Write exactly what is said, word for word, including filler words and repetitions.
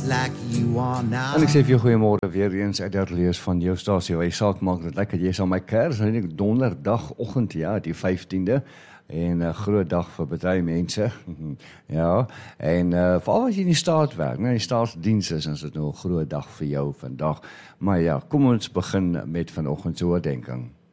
like you are now. En ek sê vir jou goeiemôre weer eens uit die lees van jou stasie. Hy saak maak dit lekker, jy is aan my kers, en ek donderdagoggend, ja, die vyftiende, en 'n uh, groot dag vir baie mense. Ja, en uh, veral as jy in die staat werk, nou, die staatsdiens is, is dit nou 'n groot dag vir jou vandag. Maar ja, kom ons begin met vanoggend se oordeenking.